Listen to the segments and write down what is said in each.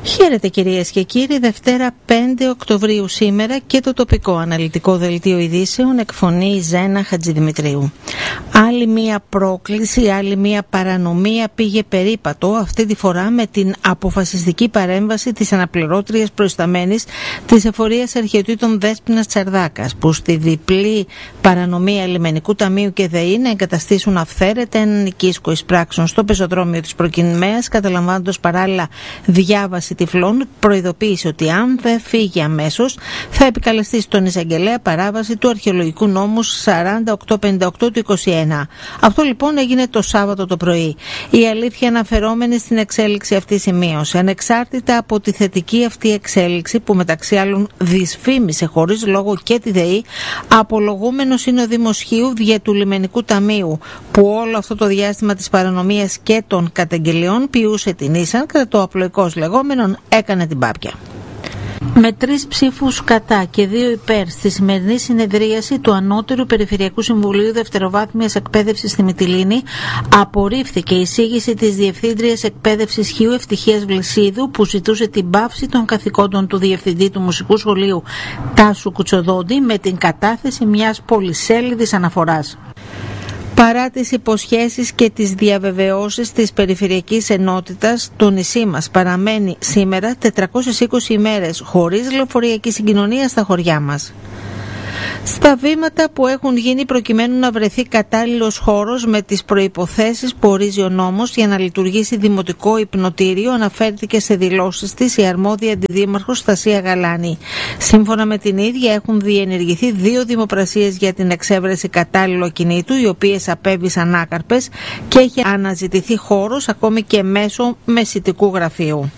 Χαίρετε κυρίες και κύριοι, Δευτέρα 5 Οκτωβρίου σήμερα και το τοπικό αναλυτικό δελτίο ειδήσεων εκφωνεί η Ζένα Χατζηδημητρίου. Άλλη μία πρόκληση, άλλη μία παρανομία πήγε περίπατο, αυτή τη φορά με την αποφασιστική παρέμβαση της αναπληρώτριας προϊσταμένης της Εφορίας Αρχαιοτήτων Δέσποινας Τσαρδάκας, που στη διπλή παρανομία λιμενικού ταμείου και ΔΕΗ να εγκαταστήσουν αυθαίρετα έναν οικίσκο εις πράξεων στο πεζοδρόμιο της Προκινημαίας, καταλαμβάνοντας παράλληλα διάβαση τυφλών, προειδοποίησε ότι αν δεν φύγει αμέσως θα επικαλεστεί στον εισαγγελέα παράβαση του αρχαιολογικού νόμου 4858 του 21. Αυτό λοιπόν έγινε το Σάββατο το πρωί. Η αλήθεια αναφερόμενη στην εξέλιξη αυτή σημείωσε, ανεξάρτητα από τη θετική αυτή εξέλιξη που μεταξύ άλλων δυσφήμισε χωρίς λόγο και τη ΔΕΗ, απολογούμενος είναι ο Δημοσχείου δια του Λιμενικού Ταμείου, που όλο αυτό το διάστημα της παρανομίας και των καταγγελιών ποιούσε την ίσαν, κατά το απλοϊκώς λεγόμενον έκανε την πάπια. Με 3 ψήφους κατά και 2 υπέρ στη σημερινή συνεδρίαση του Ανώτερου Περιφερειακού Συμβουλίου Δευτεροβάθμιας Εκπαίδευσης στη Μυτιλήνη απορρίφθηκε η εισήγηση της Διευθύντριας Εκπαίδευσης Χίου Ευτυχίας Βλυσίδου, που ζητούσε την πάυση των καθηκόντων του Διευθυντή του Μουσικού Σχολείου Τάσου Κουτσοδόντη με την κατάθεση μιας πολυσέλιδης αναφοράς. Παρά τις υποσχέσεις και τις διαβεβαιώσεις της Περιφερειακής Ενότητας, το νησί μας παραμένει σήμερα 420 ημέρες χωρίς λεωφορειακή συγκοινωνία στα χωριά μας. Στα βήματα που έχουν γίνει προκειμένου να βρεθεί κατάλληλος χώρος με τις προϋποθέσεις που ορίζει ο νόμος για να λειτουργήσει δημοτικό υπνοτήριο, αναφέρθηκε σε δηλώσεις της η αρμόδια αντιδήμαρχος Στασία Γαλάνη. Σύμφωνα με την ίδια έχουν διενεργηθεί 2 δημοπρασίες για την εξέβρεση κατάλληλου ακινήτου, οι οποίες απέβησαν άκαρπες, και έχει αναζητηθεί χώρος ακόμη και μέσω μεσητικού γραφείου.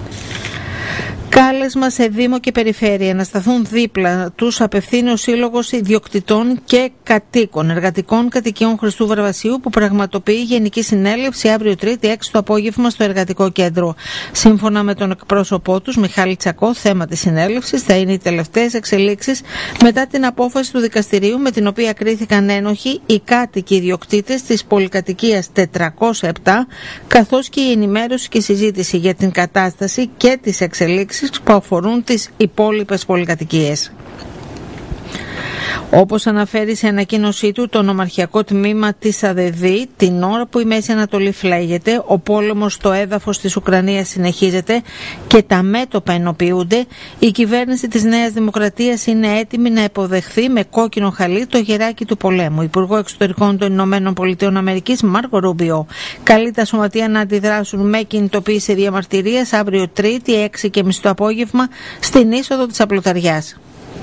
Κάλεσμα σε Δήμο και Περιφέρεια να σταθούν δίπλα τους απευθύνει ο Σύλλογος Ιδιοκτητών και Κατοίκων Εργατικών Κατοικιών Χριστού Βαρβασίου, που πραγματοποιεί Γενική Συνέλευση αύριο Τρίτη 6 το απόγευμα στο Εργατικό Κέντρο. Σύμφωνα με τον εκπρόσωπό τους, Μιχάλη Τσακώ, θέμα της συνέλευσης θα είναι οι τελευταίες εξελίξεις μετά την απόφαση του δικαστηρίου με την οποία κρίθηκαν ένοχοι οι κάτοικοι ιδιοκτήτες της πολυκατοικίας 407, καθώς και η ενημέρωση και συζήτηση για την κατάσταση και τις εξελίξεις που αφορούν τις υπόλοιπες πολυκατοικίες. Όπως αναφέρει σε ανακοίνωσή του το νομαρχιακό τμήμα της ΑΔΔ, την ώρα που η Μέση Ανατολή φλέγεται, ο πόλεμος στο έδαφος της Ουκρανίας συνεχίζεται και τα μέτωπα ενοποιούνται, η κυβέρνηση της Νέας Δημοκρατίας είναι έτοιμη να υποδεχθεί με κόκκινο χαλί το γεράκι του πολέμου. Υπουργό Εξωτερικών των Ηνωμένων Πολιτειών Αμερικής Μάρκο Ρούμπιο καλεί τα σωματεία να αντιδράσουν με κινητοποίηση διαμαρτυρίας αύριο Τρίτη 6:30 το απόγευμα στην είσοδο της Απλωταριάς.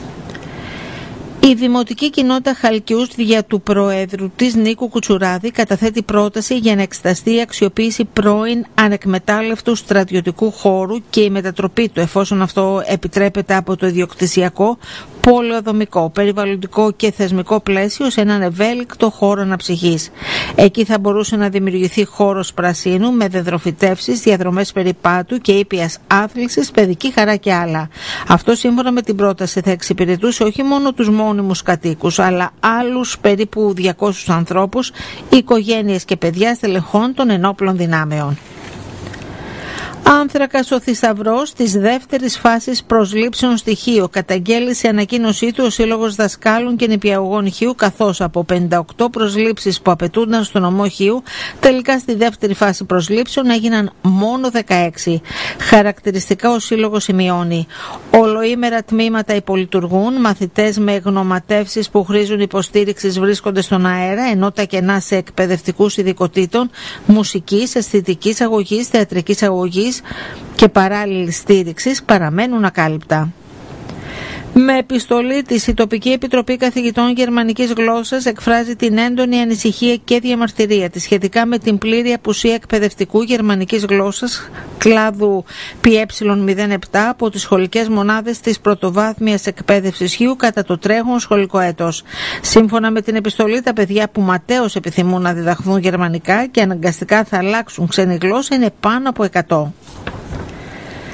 Η Δημοτική Κοινότητα Χαλκιούς δια του Προέδρου της Νίκου Κουτσουράδη καταθέτει πρόταση για να εξεταστεί η αξιοποίηση πρώην ανεκμετάλλευτου στρατιωτικού χώρου και η μετατροπή του, εφόσον αυτό επιτρέπεται από το ιδιοκτησιακό, πολεοδομικό, περιβαλλοντικό και θεσμικό πλαίσιο, σε έναν ευέλικτο χώρο αναψυχής. Εκεί θα μπορούσε να δημιουργηθεί χώρος πρασίνου με δεδροφυτεύσεις, διαδρομές περιπάτου και ήπιας άθλησης, παιδική χαρά και άλλα. Αυτό σύμφωνα με την πρόταση θα εξυπηρετούσε όχι μόνο τους μόνιμους κατοίκους, αλλά άλλους περίπου 200 ανθρώπους, οικογένειες και παιδιά στελεχών των ενόπλων δυνάμεων. Άνθρακας ο θησαυρός της δεύτερης φάσης προσλήψεων στοιχείο, καταγγέλει σε ανακοίνωσή του ο Σύλλογος Δασκάλων και Νηπιαγωγών Χίου, καθώς από 58 προσλήψεις που απαιτούνταν στο νομό Χίου, τελικά στη δεύτερη φάση προσλήψεων έγιναν μόνο 16. Χαρακτηριστικά ο Σύλλογος σημειώνει: ολοήμερα τμήματα υπολειτουργούν, μαθητές με γνωματεύσεις που χρήζουν υποστήριξης βρίσκονται στον αέρα, ενώ τα κενά σε εκπαιδευτικούς ειδικοτήτων μουσικής, αισθητικής αγωγής, θεατρικής αγωγής και παράλληλης στήριξης παραμένουν ακάλυπτα. Με επιστολή της, η Τοπική Επιτροπή Καθηγητών Γερμανικής Γλώσσας εκφράζει την έντονη ανησυχία και διαμαρτυρία της σχετικά με την πλήρη απουσία εκπαιδευτικού γερμανικής γλώσσας κλάδου ΠΕ07 από τις σχολικές μονάδες της πρωτοβάθμιας εκπαίδευσης Χίου κατά το τρέχον σχολικό έτος. Σύμφωνα με την επιστολή, τα παιδιά που ματέως επιθυμούν να διδαχθούν γερμανικά και αναγκαστικά θα αλλάξουν ξένη γλώσσα είναι πάνω από 100.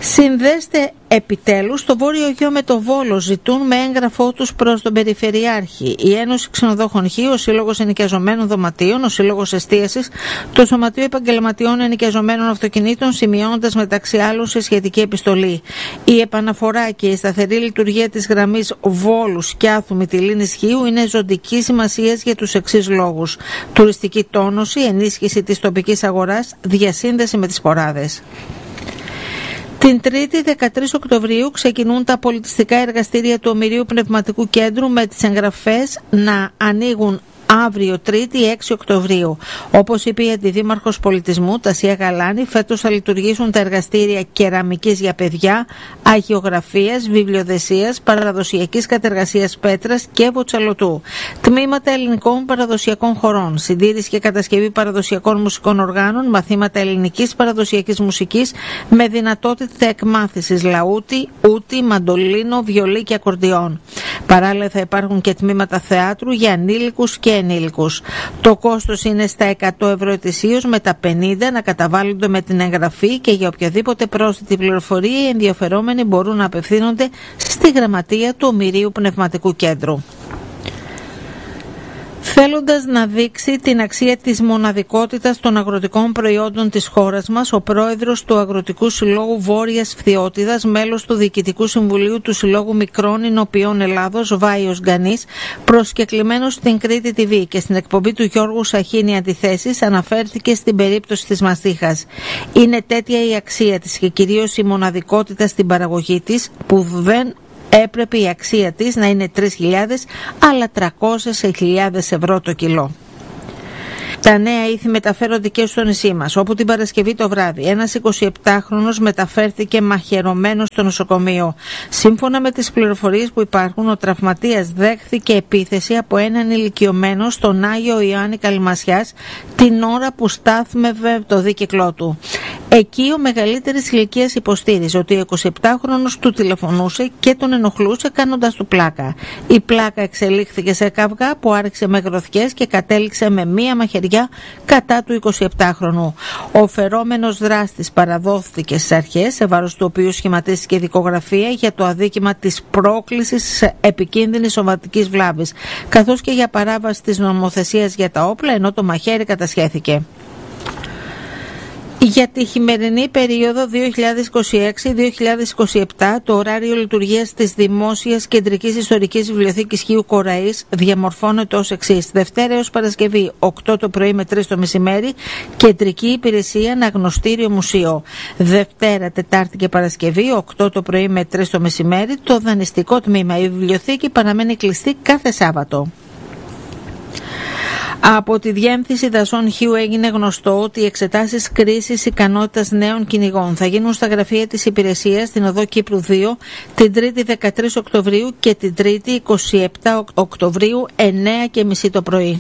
Συνδέστε επιτέλους το Βόρειο Αιγαίο με το Βόλο, ζητούν με έγγραφό τους προς τον Περιφερειάρχη. Η Ένωση Ξενοδόχων Χ, ο Σύλλογος Ενοικιαζομένων Δωματίων, ο Σύλλογος Εστίασης, το Σωματείο Επαγγελματιών Ενοικιαζομένων Αυτοκινήτων, σημειώνοντας μεταξύ άλλων σε σχετική επιστολή. Η επαναφορά και η σταθερή λειτουργία της γραμμής Βόλου-Σκιάθου Μυτιλήνης Χίου είναι ζωτική σημασία για τους εξής λόγους: τουριστική τόνωση, ενίσχυση της τοπικής αγοράς, διασύνδεση με τις ποράδες. Την 3η 13 Οκτωβρίου ξεκινούν τα πολιτιστικά εργαστήρια του Ομηρίου Πνευματικού Κέντρου με τις εγγραφές να ανοίγουν αύριο 3η 6 Οκτωβρίου. Όπως είπε η Αντιδήμαρχος Πολιτισμού Τασία Γαλάνη, φέτος θα λειτουργήσουν τα εργαστήρια κεραμικής για παιδιά, αγιογραφίας, βιβλιοδεσίας, παραδοσιακής κατεργασίας πέτρας και βοτσαλωτού, τμήματα ελληνικών παραδοσιακών χορών, συντήρηση και κατασκευή παραδοσιακών μουσικών οργάνων, μαθήματα ελληνικής παραδοσιακής μουσικής με δυνατότητα εκμάθησης λαούτι, ούτι, μαντολίνο, βιολί και ακορντιόν. Παράλληλα θα υπάρχουν και τμήματα θεάτρου για ανήλικους και ενήλικους. Το κόστος είναι στα 100 ευρώ ετησίως, με τα 50 να καταβάλλονται με την εγγραφή, και για οποιαδήποτε πρόσθετη πληροφορία οι ενδιαφερόμενοι μπορούν να απευθύνονται στη γραμματεία του Ομηρίου Πνευματικού Κέντρου. Θέλοντας να δείξει την αξία της μοναδικότητας των αγροτικών προϊόντων της χώρας μας, ο πρόεδρος του Αγροτικού Συλλόγου Βόρειας Φθιώτιδας, μέλος του Διοικητικού Συμβουλίου του Συλλόγου Μικρών Ινοποιών Ελλάδος, Βάιος Γκανής, προσκεκλημένος στην Κρήτη TV και στην εκπομπή του Γιώργου Σαχίνη Αντιθέσεις, αναφέρθηκε στην περίπτωση της μαστίχας. Είναι τέτοια η αξία της και κυρίως η μοναδικότητα στην παραγωγή της, που δεν έπρεπε η αξία της να είναι 3.000 αλλά 300.000 ευρώ το κιλό. Τα νέα ήθη μεταφέρονται και στο νησί μας, όπου την Παρασκευή το βράδυ ένας 27χρονος μεταφέρθηκε μαχαιρωμένος στο νοσοκομείο. Σύμφωνα με τις πληροφορίες που υπάρχουν, ο τραυματίας δέχθηκε επίθεση από έναν ηλικιωμένο στον Άγιο Ιωάννη Καλυμασιάς την ώρα που στάθμευε το δίκυκλό του. Εκεί ο μεγαλύτερης ηλικίας υποστήριζε ότι ο 27χρονος του τηλεφωνούσε και τον ενοχλούσε κάνοντας του πλάκα. Η πλάκα εξελίχθηκε σε καυγά που άρχισε με γροθιές και κατέληξε με μία μαχαιριά κατά του 27χρονου. Ο φερόμενος δράστης παραδόθηκε στις αρχές, σε βάρος του οποίου σχηματίστηκε δικογραφία για το αδίκημα της πρόκλησης επικίνδυνης σωματικής βλάβης, καθώς και για παράβαση της νομοθεσίας για τα όπλα, ενώ το μαχαίρι κατασχέθηκε. Για τη χειμερινή περίοδο 2026-2027, το ωράριο λειτουργίας της Δημόσιας Κεντρικής Ιστορικής Βιβλιοθήκης Χίου Κοραής διαμορφώνεται ως εξής: Δευτέρα έως Παρασκευή 8 το πρωί με 3 το μεσημέρι, κεντρική υπηρεσία αναγνωστήριο μουσείο. Δευτέρα, Τετάρτη και Παρασκευή 8 το πρωί με 3 το μεσημέρι, το δανειστικό τμήμα. Η βιβλιοθήκη παραμένει κλειστή κάθε Σάββατο. Από τη Διεύθυνση Δασών Χίου έγινε γνωστό ότι οι εξετάσεις κρίσης ικανότητας νέων κυνηγών θα γίνουν στα γραφεία της υπηρεσίας στην οδό Κύπρου 2 την 3η 13 Οκτωβρίου και την 3η 27 Οκτωβρίου 9:30 το πρωί.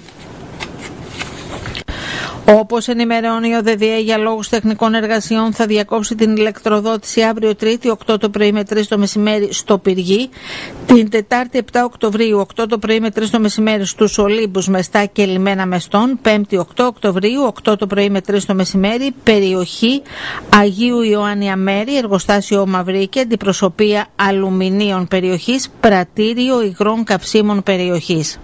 Όπως ενημερώνει ο ΔΔΕ, για λόγους τεχνικών εργασιών θα διακόψει την ηλεκτροδότηση αύριο Τρίτη 8 το πρωί με 3 το μεσημέρι στο Πυργή, την Τετάρτη 7 Οκτωβρίου 8 το πρωί με 3 το μεσημέρι στους Ολύμπους Μεστά και Λιμένα Μεστών, 5η 8 Οκτωβρίου 8 το πρωί με 3 το μεσημέρι, περιοχή Αγίου Ιωάννη Αμέρη, εργοστάσιο Μαυρίκη, αντιπροσωπεία αλουμινίων περιοχής, πρατήριο υγρών καυσίμων περιοχής.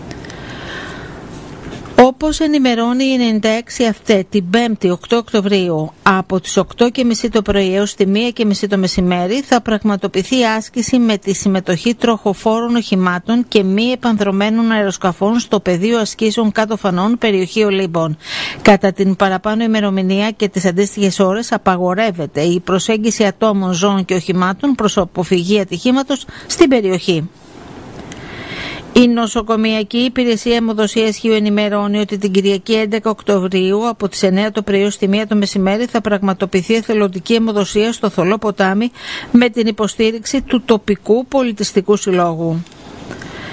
Όπως ενημερώνει η 96 αυτή, την 5η 8 Οκτωβρίου από τις 8:30 το πρωί έως τη 1:30 το μεσημέρι θα πραγματοποιηθεί άσκηση με τη συμμετοχή τροχοφόρων οχημάτων και μη επανδρομένων αεροσκαφών στο πεδίο ασκήσεων κάτω Φανών, περιοχή Ολύμπων. Κατά την παραπάνω ημερομηνία και τις αντίστοιχες ώρες απαγορεύεται η προσέγγιση ατόμων, ζώων και οχημάτων προς αποφυγή ατυχήματος στην περιοχή. Η Νοσοκομιακή Υπηρεσία Αιμοδοσίας Χίου ενημερώνει ότι την Κυριακή 11 Οκτωβρίου από τις 9 το πρωί ως τη 1 το μεσημέρι θα πραγματοποιηθεί εθελοντική αιμοδοσία στο Θολό Ποτάμι με την υποστήριξη του τοπικού πολιτιστικού συλλόγου.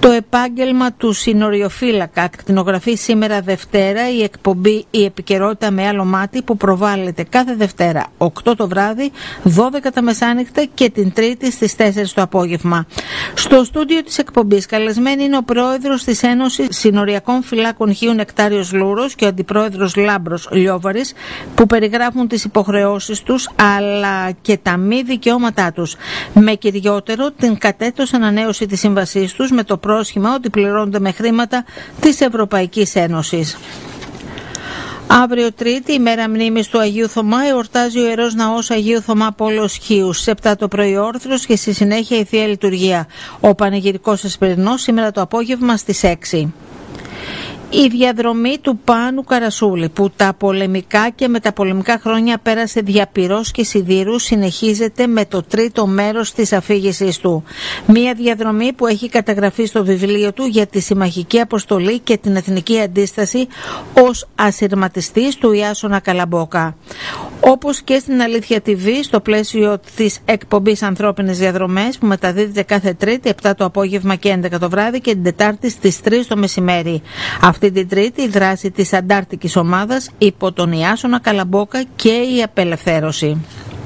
Το επάγγελμα του συνοριοφύλακα ακτινογραφεί σήμερα Δευτέρα η εκπομπή «Η επικαιρότητα με άλλο μάτι» που προβάλλεται κάθε Δευτέρα 8 το βράδυ, 12 τα μεσάνυχτα και την Τρίτη στις 4 το απόγευμα. Στο στούντιο της εκπομπής καλεσμένοι είναι ο πρόεδρος της Ένωσης Συνοριακών Φυλάκων Χίου Νεκτάριος Λούρος και ο αντιπρόεδρος Λάμπρος Λιόβαρης, που περιγράφουν τις υποχρεώσεις τους αλλά και τα μη δικαιώματά τους, με κυριότερο την κατέτος ανανέωση της σύμβασής τους με το πρόσχημα ότι πληρώνονται με χρήματα της Ευρωπαϊκής Ένωσης. Αύριο Τρίτη, ημέρα μνήμης του Αγίου Θωμά, εορτάζει ο Ιερός Ναός Αγίου Θωμά Πόλος Χίου. Στις 7 το πρωί όρθρος και στη συνέχεια η Θεία Λειτουργία. Ο Πανηγυρικός Εσπερινός σήμερα το απόγευμα στις 6. Η διαδρομή του Πάνου Καρασούλη, που τα πολεμικά και μεταπολεμικά χρόνια πέρασε δια πυρός και σιδήρου, συνεχίζεται με το τρίτο μέρος της αφήγησής του. Μία διαδρομή που έχει καταγραφεί στο βιβλίο του για τη συμμαχική αποστολή και την εθνική αντίσταση ως ασυρματιστής του Ιάσονα Καλαμπόκα. Όπως και στην Αλήθεια TV, στο πλαίσιο της εκπομπής Ανθρώπινες Διαδρομές, που μεταδίδεται κάθε Τρίτη 7 το απόγευμα και 11 το βράδυ και την Τετάρτη στις 3 το μεσημέρι. Αυτή την Τρίτη η δράση της Αντάρτικης Ομάδας υπό τον Ιάσονα Καλαμπόκα και η απελευθέρωση.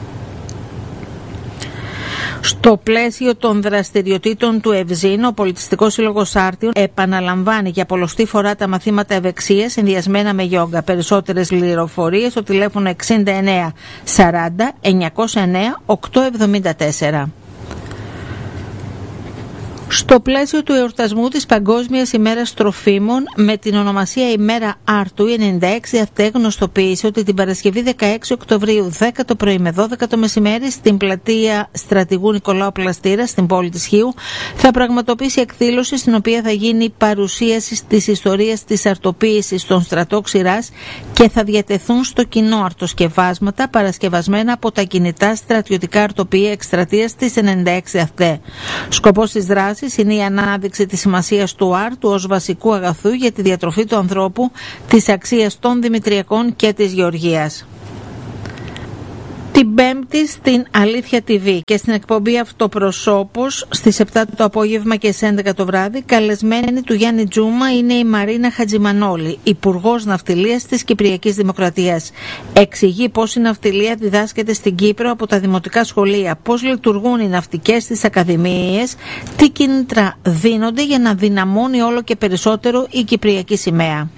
Στο πλαίσιο των δραστηριοτήτων του ΕΒΖΗΝ, ο Πολιτιστικός Σύλλογος Άρτιων επαναλαμβάνει για πολλοστή φορά τα μαθήματα ευεξίας συνδυασμένα με γιόγκα. Περισσότερες πληροφορίες στο τηλέφωνο 69 40 909 874. Στο πλαίσιο του εορτασμού της Παγκόσμιας ημέρας τροφίμων με την ονομασία ημέρα Άρτου, η 96 ΑΦΤΕ γνωστοποίησε ότι την Παρασκευή 16 Οκτωβρίου 10 το πρωί με 12 το μεσημέρι στην πλατεία Στρατηγού Νικολάου Πλαστήρα στην πόλη της Χίου θα πραγματοποιήσει εκδήλωση στην οποία θα γίνει παρουσίαση της ιστορίας της αρτοποίησης στον στρατό Ξηράς και θα διατεθούν στο κοινό αρτοσκευάσματα παρασκευασμένα από τα κινητά στρατιωτικά αρτοπία εκστρατείας της 96 ΑΦΤΕ. Σκοπός της δράσης είναι η ανάδειξη της σημασίας του άρτου ως βασικού αγαθού για τη διατροφή του ανθρώπου, της αξίας των δημητριακών και της γεωργίας. Την Πέμπτη στην Αλήθεια TV και στην εκπομπή Αυτοπροσώπος στις 7 το απόγευμα και στις 11 το βράδυ, καλεσμένη του Γιάννη Τζούμα είναι η Μαρίνα Χατζημανόλη, Υπουργός Ναυτιλίας της Κυπριακής Δημοκρατίας. Εξηγεί πώς η ναυτιλία διδάσκεται στην Κύπρο από τα δημοτικά σχολεία, πώς λειτουργούν οι ναυτικές στις ακαδημίες, τι κίνητρα δίνονται για να δυναμώνει όλο και περισσότερο η Κυπριακή σημαία.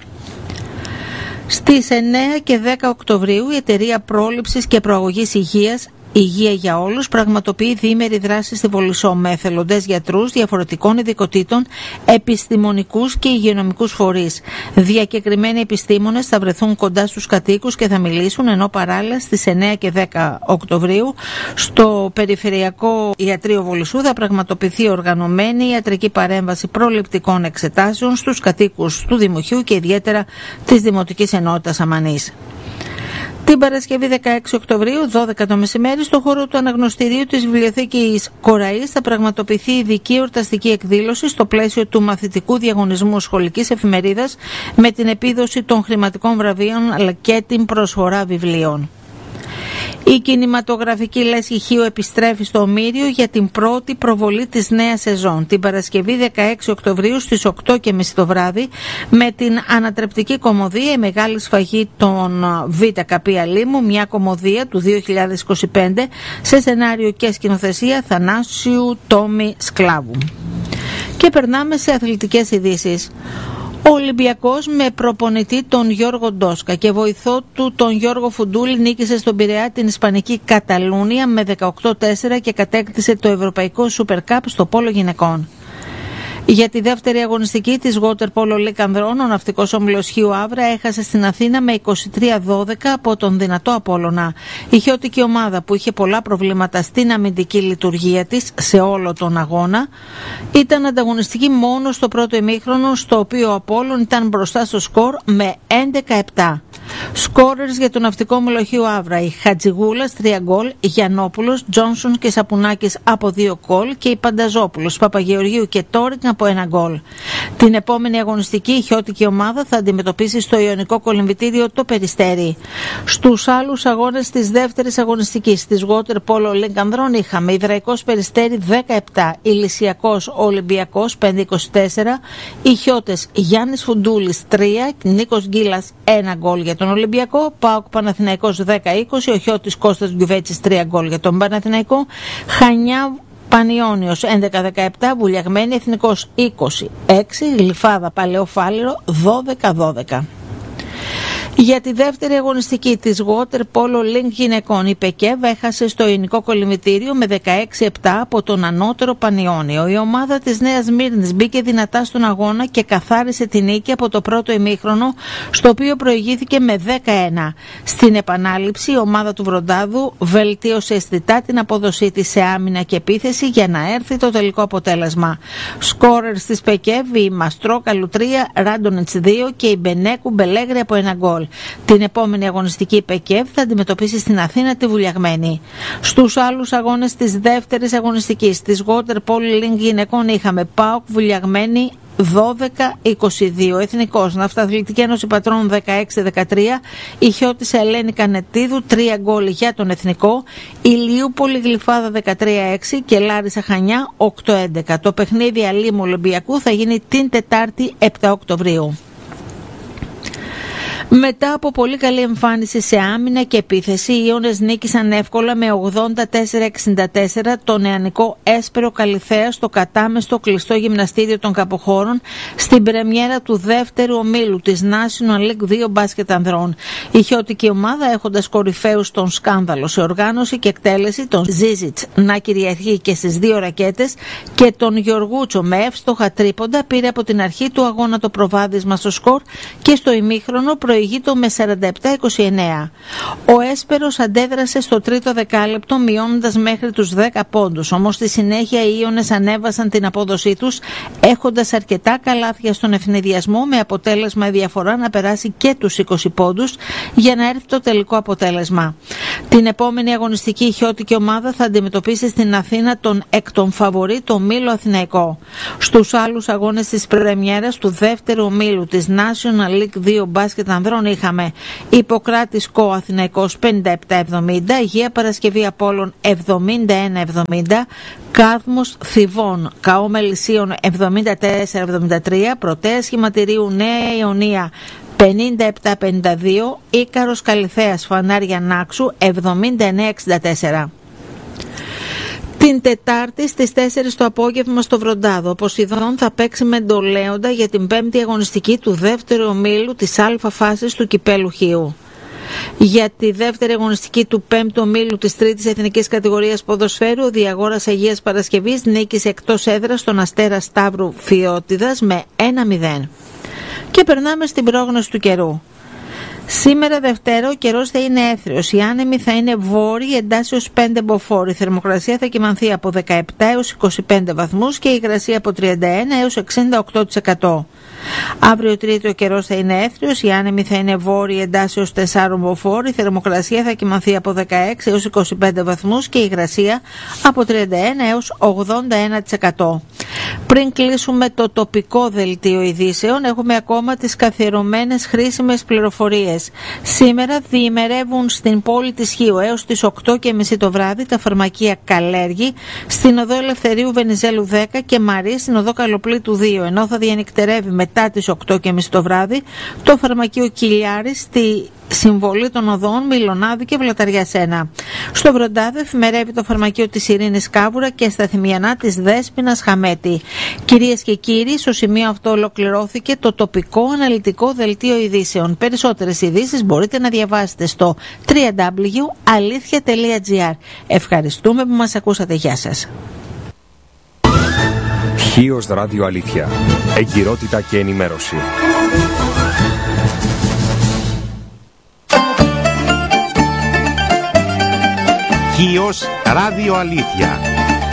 Στις 9 και 10 Οκτωβρίου η Εταιρεία Πρόληψης και Προαγωγής Υγεία για Όλους πραγματοποιεί διήμερη δράση στη Βολισσό με εθελοντές γιατρούς διαφορετικών ειδικοτήτων, επιστημονικούς και υγειονομικούς φορείς. Διακεκριμένοι επιστήμονες θα βρεθούν κοντά στους κατοίκους και θα μιλήσουν, ενώ παράλληλα στις 9 και 10 Οκτωβρίου στο Περιφερειακό Ιατρείο Βολισσού θα πραγματοποιηθεί οργανωμένη ιατρική παρέμβαση προληπτικών εξετάσεων στους κατοίκους του Δημοχείου και ιδιαίτερα της Δημοτικής Ενότητας Αμανής. Την Παρασκευή 16 Οκτωβρίου, 12 το μεσημέρι, στο χώρο του αναγνωστηρίου της Βιβλιοθήκης Κοραής θα πραγματοποιηθεί ειδική εορταστική εκδήλωση στο πλαίσιο του μαθητικού διαγωνισμού σχολικής εφημερίδας με την επίδοση των χρηματικών βραβείων αλλά και την προσφορά βιβλίων. Η κινηματογραφική λέσχη Χίου επιστρέφει στο Ομήριο για την πρώτη προβολή της νέας σεζόν την Παρασκευή 16 Οκτωβρίου στις 8.30 το βράδυ με την ανατρεπτική κωμωδία «Η Μεγάλη Σφαγή των ΒΚ Λίμου», μια κωμωδία του 2025 σε σενάριο και σκηνοθεσία Θανάσιου Τόμι Σκλάβου. Και περνάμε σε αθλητικές ειδήσεις. Ο Ολυμπιακός με προπονητή τον Γιώργο Ντόσκα και βοηθό του τον Γιώργο Φουντούλη νίκησε στον Πειραιά την Ισπανική Καταλούνια με 18-4 και κατέκτησε το Ευρωπαϊκό Super Cup στο πόλο γυναικών. Για τη δεύτερη αγωνιστική της Water Polo League Ανδρών, ο ναυτικός όμιλος Χίου Αύρα έχασε στην Αθήνα με 23-12 από τον δυνατό Απόλλωνα. Η χιώτικη ομάδα, που είχε πολλά προβλήματα στην αμυντική λειτουργία της σε όλο τον αγώνα, ήταν ανταγωνιστική μόνο στο πρώτο ημίχρονο, στο οποίο ο Απόλλων ήταν μπροστά στο σκορ με 11-7. Σκόρερς για το ναυτικό μολοχείο Αύρα. Η Χατζηγούλας 3 γκολ, Γιαννόπουλος, Τζόνσον και Σαπουνάκης από 2 γκολ και η Πανταζόπουλος, Παπαγεωργίου και Τόρινγκ από 1 γκολ. Την επόμενη αγωνιστική η χιώτικη ομάδα θα αντιμετωπίσει στο Ιωνικό Κολυμβητήριο το Περιστέρι. Στους άλλους αγώνες της δεύτερης αγωνιστικής της Water Polo League Ανδρών είχαμε Ιδραϊκός Περιστέρι 17, Ηλυσιακός Ολυμπιακός 5-24, οι χιώτες Γιάννης Φουντούλης 3, Νίκος Γκίλας 1 γκολ για τον Ολυμπιακό, ΠΑΟΚ Παναθηναϊκός 10-20, ο χιώτης Κώστας Γκιουβέτσης 3 γκολ για τον Παναθηναϊκό, Χανιά Πανιόνιος 11-17, Βουλιαγμένη Εθνικός 20-6, Γλυφάδα Παλαιό Φάληρο 12-12. Για τη δεύτερη αγωνιστική της Water Polo League γυναικών η ΠΕΚΕΒ έχασε στο Ιωνικό Κολυμβητήριο με 16-7 από τον ανώτερο Πανιόνιο. Η ομάδα της Νέας Μύρνης μπήκε δυνατά στον αγώνα και καθάρισε την νίκη από το πρώτο ημίχρονο, στο οποίο προηγήθηκε με 10-1. Στην επανάληψη η ομάδα του Βροντάδου βελτίωσε αισθητά την απόδοσή της σε άμυνα και επίθεση για να έρθει το τελικό αποτέλεσμα. Σκόρερς της ΠΕΚΕΒ η Μαστρόκαλου 3, Ράντονετς 2 και η Μπενέκου Μπελέγρη από 1 γκολ. Την επόμενη αγωνιστική η ΠΕΚΕΒ θα αντιμετωπίσει στην Αθήνα τη Βουλιαγμένη. Στους άλλους αγώνες της δεύτερης αγωνιστικής της Water Polo League γυναικών είχαμε ΠΑΟΚ Βουλιαγμένη 12-22, Εθνικός Ναυταθλητική Ένωση Πατρών 16-13, η χιώτης Ελένη Κανετίδου 3 γκολ για τον Εθνικό, Ηλιούπολη Γλυφάδα 13-6 και Λάρισα Χανιά 8-11. Το παιχνίδι Αλήμου Ολυμπιακού θα γίνει την Τετάρτη 7 Οκτωβρίου. Μετά από πολύ καλή εμφάνιση σε άμυνα και επίθεση, οι Ιώνες νίκησαν εύκολα με 84-64 το νεανικό Έσπερο Καλιθέα στο κατάμεστο κλειστό γυμναστήριο των Καποχώρων στην πρεμιέρα του δεύτερου ομίλου της National League 2 μπάσκετ ανδρών. Η χιώτικη ομάδα, έχοντας κορυφαίους τον Σκάνδαλο σε οργάνωση και εκτέλεση, τον Ζίζιτς να κυριαρχεί και στις 2 ρακέτες και τον Γιωργούτσο με εύστοχα τρίποντα, πήρε από την αρχή του αγώνα το προβάδισμα στο σκορ και στο ημίχρονο προηγείτο με 47-29. Ο Έσπερος αντέδρασε στο τρίτο δεκάλεπτο μειώνοντας μέχρι τους 10 πόντους, όμως στη συνέχεια οι Ιώνες ανέβασαν την απόδοσή τους έχοντας αρκετά καλάθια στον ευνηδιασμό, με αποτέλεσμα η διαφορά να περάσει και τους 20 πόντους για να έρθει το τελικό αποτέλεσμα. Την επόμενη αγωνιστική η χιώτικη ομάδα θα αντιμετωπίσει στην Αθήνα τον εκ των φαβορί το Μήλο Αθηναϊκό. Στους άλλους αγώνες της πρεμιέρας του δεύτερου ομίλου της National League 2 μπάσκετ ανδρών είχαμε Ιπποκράτης Κο Αθηναϊκός 57-70, Αγία Παρασκευή Απόλλων 71-70, Κάδμος Θηβών Καό Μελισσίων 74-73, Πρωτέα Σχηματηρίου Νέα Ιωνία 57-52, Ίκαρος Καλιθέας Φανάρια Νάξου 79-64. Την Τετάρτη στις 4 το απόγευμα στο Βροντάδο, ο Ποσειδών θα παίξει με Ντολέοντα για την 5η αγωνιστική του δεύτερου ομίλου της Α φάσης του Κυπέλου Χίου. Για τη δεύτερη αγωνιστική του 5ου ομίλου της 3ης εθνικής κατηγορίας ποδοσφαίρου, ο Διαγόρας Αγίας Παρασκευής νίκησε εκτός έδρας τον Αστέρα Σταύρου Φιώτιδας με 1-0. Και περνάμε στην πρόγνωση του καιρού. Σήμερα Δευτέρα ο καιρός θα είναι έθριος, οι άνεμοι θα είναι βόρειοι εντάσσεως 5 μποφόρ, η θερμοκρασία θα κυμανθεί από 17 έως 25 βαθμούς και η υγρασία από 31 έως 68%. Αύριο Τρίτη ο καιρός θα είναι έθριος, οι άνεμοι θα είναι βόρειοι εντάσσεως 4 μποφόρ, η θερμοκρασία θα κυμανθεί από 16 έως 25 βαθμούς και η υγρασία από 31 έως 81%. Πριν κλείσουμε το τοπικό δελτίο ειδήσεων, έχουμε ακόμα τις καθιερωμένες χρήσιμες πληροφορίες. Σήμερα διημερεύουν στην πόλη της Χίου έως τις 8:30 το βράδυ τα φαρμακεία Καλέργη, στην οδό Ελευθερίου Βενιζέλου 10 και Μαρή στην οδό Καλοπλήτου 2, ενώ θα διανυκτερεύει μετά τις 8:30 το βράδυ το φαρμακείο Κιλιάρη στη συμβολή των οδών Μιλονάδη και Βλαταριάς 1. Στο Βροντάδο εφημερεύει το φαρμακείο της Ειρήνης Κάβουρα και στα Θυμιανά της Δέσποινας Χαμέτη. Κυρίες και κύριοι, στο σημείο αυτό ολοκληρώθηκε το τοπικό αναλυτικό δελτίο ειδήσεων. Περισσότερες ειδήσεις μπορείτε να διαβάσετε στο www.alithia.gr. Ευχαριστούμε που μας ακούσατε. Γεια σας. Χίος Ράδιο Αλήθεια. Εγκυρότητα και ενημέρωση. Χίος Ράδιο Αλήθεια.